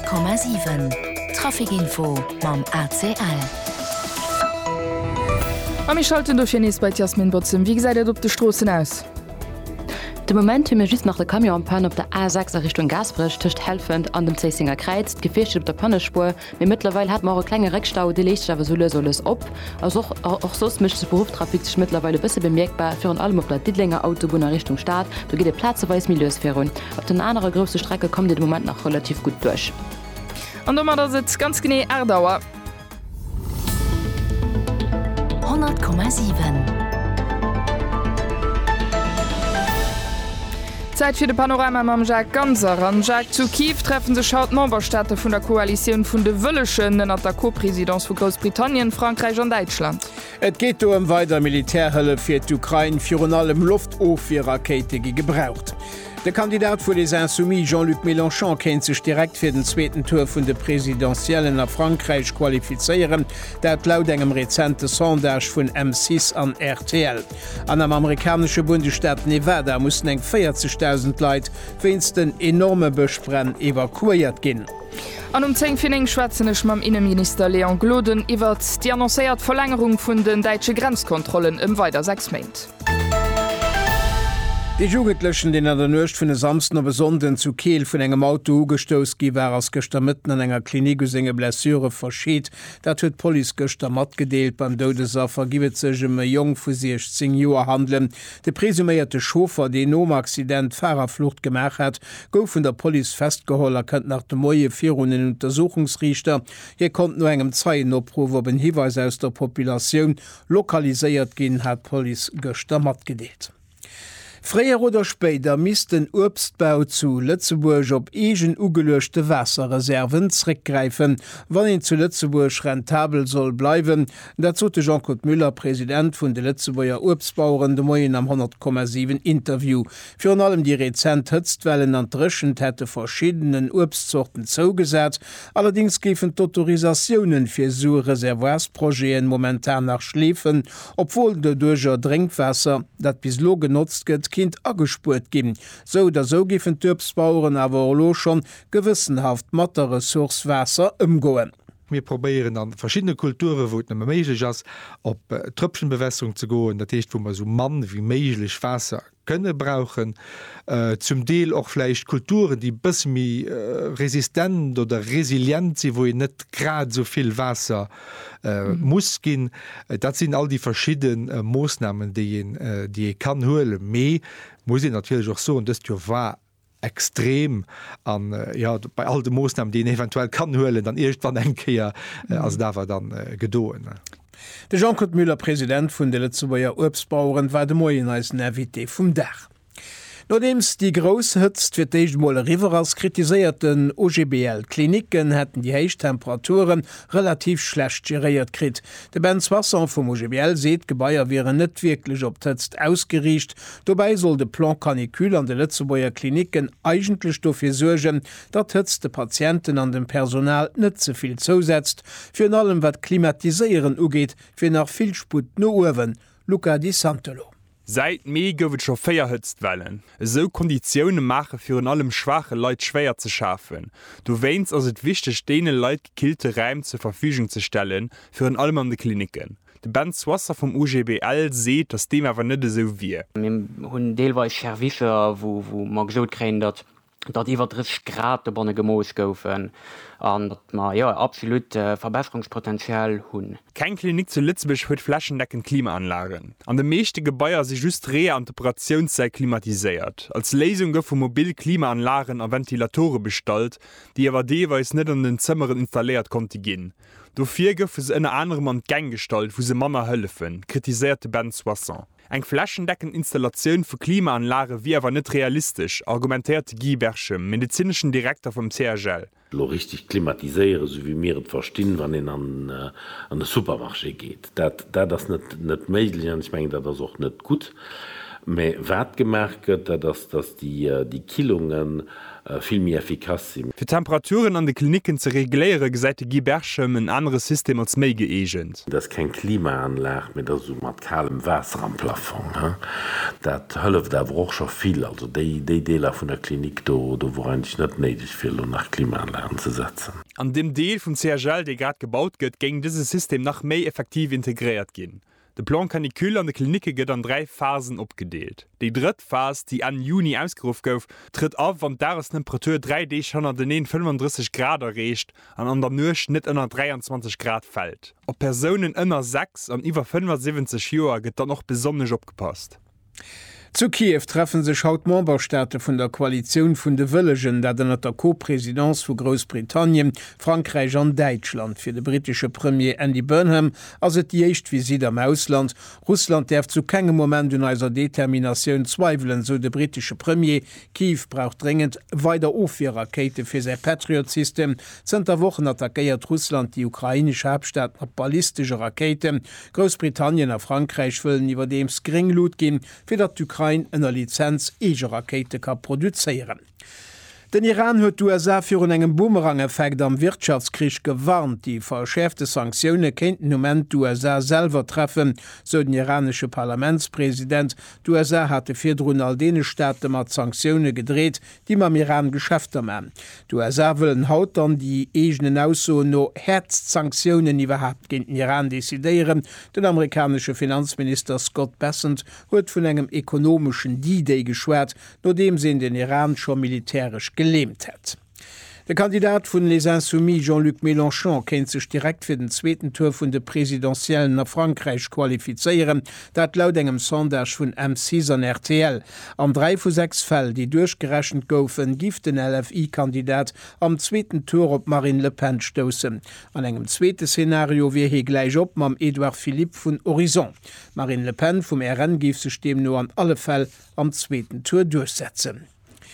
100,7 Trafikinfo mam ACL. Am ich schalte durch Janis bei Jasmin Botzem. Wie seid ihr op de Strossen aus? De Moment hun just nach der Kamionpan op der A6 Richtung Gasbrich tischcht helfend an dem Zeisinger Kreiz, gefecht op der Pannespur. Mittlerweile hat man kleine Reckstau, die Lichtstave soles op. Auch sos mischt der Berufstrafik sich mittlerweile bisse bemerkbar, für allem auf der Dittlinger Autobahn Richtung Stadt. Du geht der Platzweis Milieusphären. Auf der anderen größte Strecke kommt der Moment noch relativ gut durch. Und da sitzt ganz genau Erdauer. 100,7 Zeit für de Panorama mam Jacques Ganser. An Jacques zu Kiew treffen se schaut Memberstädte vun der Koalition vun de Wëllechen an der Co-Präsidentz vu Großbritannien, Frankreich und Deutschland. Et geht um weiter Militärhëlle fir d'Ukraine fir an allem Luftofirrakete gebraucht. Der Kandidat vu les Insoumis Jean-Luc Mélenchon kennt sich direkt fir den zweiten Tour vun de Präsidentiellen nach Frankreich qualifizieren, dat laut engem rezente Sondage vun M6 an RTL. An am amerikanische Bundesstaat Nevada mussten eng 40.000 Leiit wennst den enorme Böschbrenn evakuiert ginn. An 10 schwätzenech mam Innenminister Leon Gloden iwwer die annoncéiert Verlängerung vun den deitsche Grenzkontrollen im weiter 6 Monate. Die Jugendlichen, den an der Nöcht vun de Samsten op Sonden zu Kiel vun engem Auto ugestoos gi war ass Göster mitten an enger Klinikgusenge Blessure verschiet, dat huet Poli Göster mat gedeelt beim Dodeser vergiwet segem Jong vu 16 Joer handeln. De presumierte Schofer, de Nomakcident Fahrerflucht gemach hat, gouf vun der Poli festgeholler kënnt nach de Moie Virun den Untersuchungsrichter. Hier kommt no engem Zeien opruf op en Hiweis aus der Populationun lokaliséiert ginn hat Poli Göster mat gedeelt. Freier oder später misst den Obstbau zu Lützeburg op egen ugelöschte Wasserreserven zurückgreifen, wann ihn zu Lützeburg rentabel soll bleiben. Dazu hat Jean-Claude Müller, Präsident von der Lützeburger Obstbauern, de Moyen am 100,7 Interview. Für allem die rezent Hitzwellen an Drischend hätte verschiedenen Obstsorten zugesät. Allerdings geben Autorisationen für so Reservoirsprojekte momentan nach Schläfen, obwohl der Dürger Trinkwasser, das bislo genutzt wird, Kind agespurt gin. So oder so gifen Türpsbauern awer schon gewissenhaft matter Ressourcewasser umgoen. Wir probieren an verschiedene Kulturen, wo méiglich ass op Tröpfchenbewässerung zu go, dat heißt, wo man so Mann wie méiglich Wasser könne brauchen, zum Deel auch vielleicht Kulturen, die bis mi resistent oder resilient sind, wo ich net grad so viel Wasser muss gehen. Das sind all die verschiedenen Maßnahmen, die ich kann holen. Me muss ich natürlich auch so, und das war extrem an bei all den Maßnahmen, die ich eventuell kann holen, dann irgendwann denke ich, also da war dann gedoen. De Jean-Claude Müller, Präsident vun de Lützeburger Obstbauern, war de Moien als Navité vum Dach. Nodems die Gros hëtzt fir d'Eichtmolle Riverers kritisierten OGBL-Kliniken hätten die Heichtemperaturen relativ schlecht geréiert krit. De Benz Wasser vom OGBL seet Gebaier wären net wirklich op d'Hëtzt ausgeriecht. Dobei soll de Plan Kanikül an de Lützeburger Kliniken eigentlich dofir sorgen, dat hëtzt de Patienten an dem Personal net zuviel zusetzt, fir allem wat klimatisieren ugeht, fir nach Villsput no Uwen. Luca Di Santolo. Seit Mei gowet scho féierhëtzt wellen. So Konditionne mache fir an allem schwache Leiit schwéier ze schafen. Du weinst ass et wichtech dee Leiit gekillte Reim zur Verfügung ze stellen, fir an allem an de Kliniken. De Benz Wasser vom UGBL seet, dats dem awer net so wie. Hunn Deelweis Servicer, wo mag so kräen, dat iwwer 30 Grad de bonne Gemoos goufen an dat ma absolut Verbesserungspotenzial hunn. Kein Klinik zu Lützeburg huet flaschendeckend Klimaanlagen. An de meeschte Gebäier se just Rehe an Operationszeit klimatiséiert. Als Lesung gouf vu mobil Klimaanlagen a Ventilatore bestalt, die awer deeweis net an den Zëmmeren installiert konnte ginn. Dofir gouf es ënne anderem an Gang stalt, wo se Mammer hëllefen, kritisierte Benz Wasser. Eg flaschendeckend Installationun vu Klimaanlage wie awer net realistisch, argumentiert Guy Berchem, medizinischen Direktor vom CRGL. Lo richtig klimatiseiere, so wie mir verstehen, wann en an den Supermarché geht. Dat das net méiglich, ich mein, dat das auch net gut. Me wat gemerket, dass die Killungen viel mehr effikaz sind. Für Temperaturen an die Kliniken zu regulieren seit Giberschem ein anderes System als méi geegent. Das kein Klimaanlage mit der mat kalem Wasser am Plafond. Dat hëlleft der woch schon viel, also die Deler von der Klinik do wo eigentlich net nedig viel um nach Klimaanlagen zu setzen. An dem Deel vum CRGL, der grad gebaut gëtt, ging dieses System nach méi effektiv integriert gin. De Plan Kanikül an de Klinike gëtt an 3 Phasen opgedeelt. Die dritte Phase, die an Juni ausgerufen gouf, tritt auf, wann dares Temperatur 3D schon an den 35 Grad erreicht an an der Nuch net ënner 23 Grad fällt. Op Personen ënner 6 an iwwer 75 Joer gëtt dann noch besonnech opgepasst. Zu Kiew treffen sich haut Memberstaate vun der Koalition vun de Wëllegen, dat den der Co-Präsidentz vu Großbritannien, Frankreich an Deutschland fir de britische Premier Andy Burnham ass et jecht Visit am Ausland. Russland derf zu kegem Moment un eiser Determinationun zweifelen, so de britische Premier. Kiew braucht dringend weiter Ofvierrakete fir se Patriot-System. Zter Wochen attackéiert Russland die ukrainische Hauptstadt mat ballistische Raketen. Großbritannien a Frankreich wëllen iwwer dem Skringlot gin, fir dat Ukraine ënner Lizenz eger Rakete kann produzieren. Den Iran huet USA fir un engem Boomerang-Effekt am Wirtschaftskrieg gewarnt. Die verschärfte Sanktionen kennten moment USA selber treffen, so den iranische Parlamentspräsident. USA hatte firrun all dene Staaten mat Sanktionen gedreht, die ma am Iran Geschäfte machen. USA willen haut dann die egenen Ausso no Herzsanktionen überhaupt gegen den Iran desideieren. Den amerikanische Finanzminister Scott Bessent huet vun engem ökonomischen D-Day geschwert, no dem se den Iran schon militärisch gelähmt hat. Der Kandidat vun Les Insoumis Jean-Luc Mélenchon kennt sich direkt fir den zweiten Tour vun de Präsidentiellen nach Frankreich qualifizieren, dat laut engem Sondage vun M6 an RTL. Am 3 vu 6 Fäll, die durchgerechnet goufen, gift den LFI-Kandidat am zweiten Tour op Marine Le Pen stossen. An engem zweite Szenario wie he gleich op mam Edouard Philippe vun Horizon. Marine Le Pen vum RN gif sech dem nur an alle Fäll am zweiten Tour durchsetzen.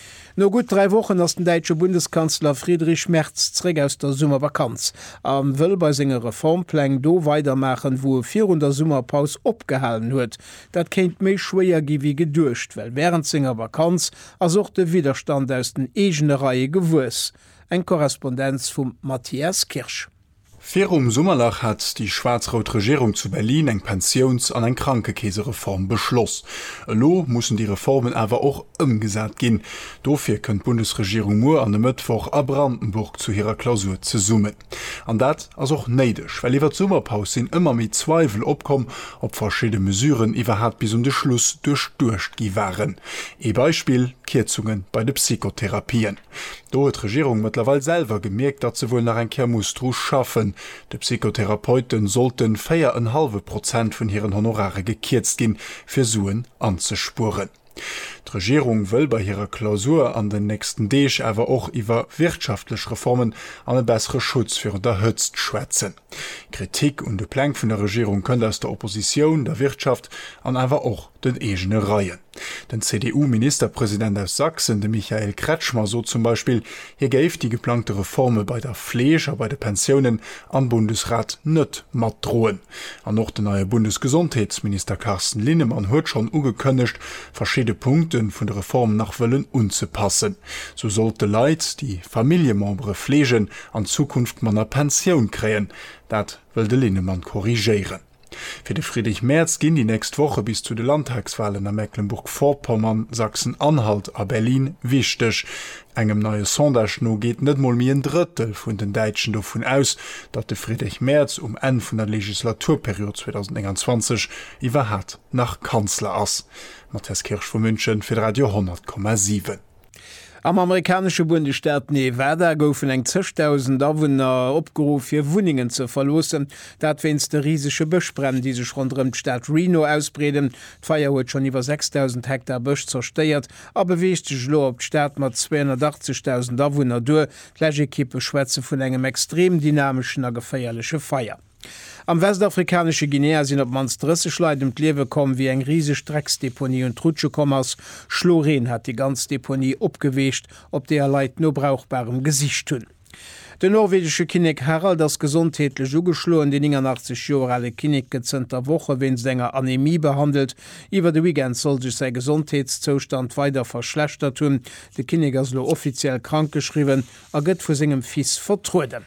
No gut 3 Wochen ass den deitsche Bundeskanzler Friedrich Merz zräg aus der Summervakanz. Wëll bei senger Reformpläng do weitermachen, wo 400 Summerpaus opgehalen huet. Dat kenint méi schwéier gi wie gedurcht, well während senger Vakanz asoch de Widerstand aus den egene Reihe gewus. Eng Korrespondenz vum Matthias Kirsch. Ferum Summerlach hat die schwarz-rot Regierung zu Berlin eng Pensions- an eng Krankekäsereform beschloss. Lo mussen die Reformen aber auch umgesat gehen. Dofir könnt Bundesregierung Moore an dem Mittwoch a Brandenburg zu ihrer Klausur zu summen. An dat as auch neidisch, weil iwwer Sommerpaus sind immer mit Zweifel opkommen, ob verschiedene Mesuren iwwer hat bis de Schluss durchgi waren. Beispiel Kürzungen bei de Psychotherapien. Do hat Regierung mittlerweile selber gemerkt, dat sie wohl nach ein Kermustru schaffen. De Psychotherapeuten sollten 4,5% von ihren Honorare gekürzt gehen, für Suen anzuspuren. Die Regierung will bei ihrer Klausur an den nächsten Deeg aber auch über wirtschaftliche Reformen an einen besseren Schutz für unterhützt schwätzen. Kritik und de Plan von der Regierung können aus der Opposition, der Wirtschaft an aber auch den egene Reihen. Den CDU-Ministerpräsident aus Sachsen, de Michael Kretschmer, so zum Beispiel, hier gäf die geplante Reforme bei der Pflege, bei den Pensionen am Bundesrat net mat drohen. An noch der neue Bundesgesundheitsminister Carsten Linnemann huet schon ugekönnecht, verschiedene Punkten von der Reform nach Wöllen unzupassen. So sollte Leid, die Familienmembre pflegen, an Zukunft man Pension krähen. Dat will de Linnemann korrigieren. Für de Friedrich Merz ging die nächste Woche bis zu den Landtagswahlen in Mecklenburg-Vorpommern, Sachsen-Anhalt a Berlin wichtig. Engem neue Sondage no geht net mal mir ein Drittel von den Deutschen davon aus, dat de Friedrich Merz Ende von der Legislaturperiode 2021 iwwer hat nach Kanzler ass. Matthias Kirsch von München für Radio 100,7. Am amerikanische Bundesstaat Nevada goufen eng 10.000 Awohner opgerufen fir Wuningen zu verlosen. Dat wenns de riesige Bëschbrennen, die sech rund um Stadt Reno ausbreden. D'Feier huet schon iwwer 6.000 Hektar Bësch zersteiert, a beweeschte lo op d'Staat mat 280.000 Awohner dur. D'Lägekippe schwätze vun engem extrem dynamischen a geféierliche Feier. Am westafrikanische Guinea sind op mans 30 Leute im Lewe kommen wie eng riesige Drecksdeponie und Trutschekommers. Schloren hat die ganze Deponie opgewecht, ob der Leiit nur brauchbarem Gesicht tun. De norwegsche Kinig Harald das gesundheitlich ugeschloen den 80 Jahre Kinig gezenter Woche wenn Sänger Anämie behandelt. Iwer de Weekend soll sich sein Gesundheitszustand weiter verschlechtert tun. De Kinig ist offiziell krankgeschrieben, gëtt vu segem fies vertruden.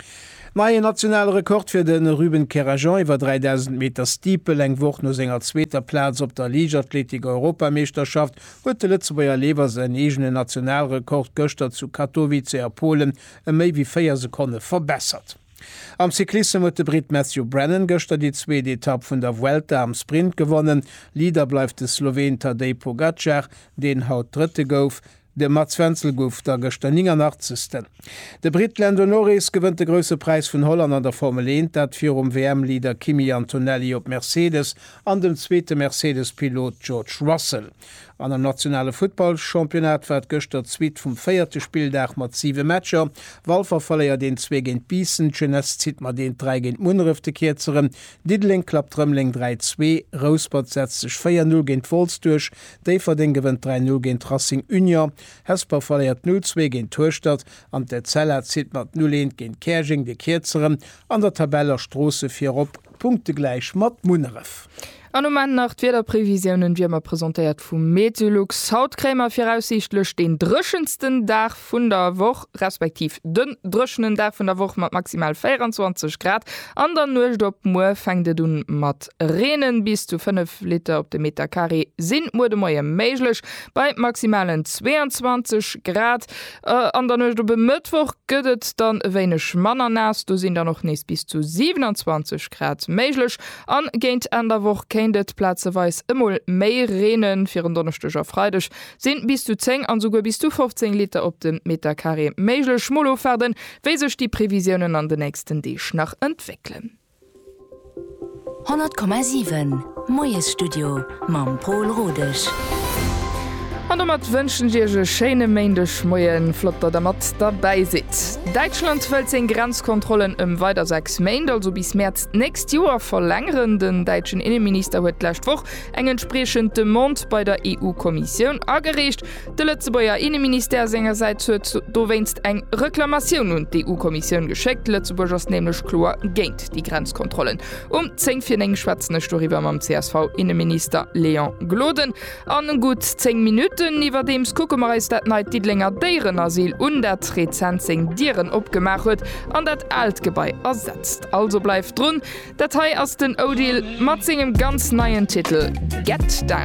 Neie nationale Rekord fir den Ruben Kerajan iwwer 3000 Meter Stiepel eng woch no senger zweter Platz op der Ligathletik Europameisterschaft huet de Lützeburger Lever se egene Nationalrekord Göster zu Katowice a Polen méi wie 4 Sekunde verbessert. Am Cyklisten huet de Brit Matthew Brennan gëster die zweete Etappe vun der Vuelta am Sprint gewonnen. Lieder bleif de Slowen Tadej Pogacar, den haut dritte gouf, de Matzwenzel gouf der gëster 89. De Britländer Norris gewënnt de grösse Preis vun Holland an der Formel 1, dat fir WM-Lieder Kimi Antonelli op Mercedes an dem zweete Mercedes-Pilot George Russell. An der nationale Footballchampionat war gëster Zwiet vum 4. Spieldach mat 7 Matscher, Walfer fallier den 2 gegen Biesen, Genes zit mat den 3 gegen Munrifte Kezeren, Didling klappt Rëmling 3-2, Rosebud setzt sich 4-0 gegen Volz durch, Dafer den gewinnt 3-0 gegen Trassing Union, Hesper falliert 0-2 gegen Torstadt, an der Zeller zit mat 0-1 gegen Kerching de Kezeren, an der Tabeller Strosse 4 op, Punkte gleich mat Munrif. An moment nach Wetterprävisionen wie man präsentiert vum Meteolux Hautkrämer firaussichtlech den drschensten Dach vun der Woch respektiv den drschenen Dach vun der Woche mat maximal 24 Grad an der Nullstopp Mo fängde du mat Renen bis zu 5 Liter op de Meter Carré sind wurde moie meiglech bei maximalen 22 Grad an der Nullstoppe Mittwoch gëtt dann wenigch Manner nass du sind da noch nes bis zu 27 Grad meiglech an géint an der Woche Platzeweis immer méi Renen fir een Donnerstecher Freidech sind bis zu 10 an sogar bis zu 15 Liter op dem Meter Carré méigle Schmolloferden, wéi sech die Prävisionen an den nächsten Deeg nach entwickeln. 100,7 Moes Studio Mam Paul Rodech. An mat wënschen Dierge Schene méendech Moien Flotter der mat dabei sit. Deutschland wëll en Grenzkontrollen weiter 6 Main, also bis März näst Joer verlängeren den deitschen Innenminister huet lächtwoch engentsprechend de Mont bei der EU-Kommission agerecht. De Lützebauer Innenminister sengerseits huet do west eng Reklamationun und die EU-Kommission gescheckt. Lützeburg ass nämlichlech Klor géint die Grenzkontrollen. 10 fir eng schwatzenne Storiwer am CSV Innenminister Leon Gloden an gut 10 Minuten iwwer dems Kuckemereis dat neit Didlinger Deieren Asyl und dat Rezenzing Dieren opgemacht huet an dat Altgebei ersetzt. Also bleif drun, Datei ass den Odil mat zinggem ganz neien Titel Get Down.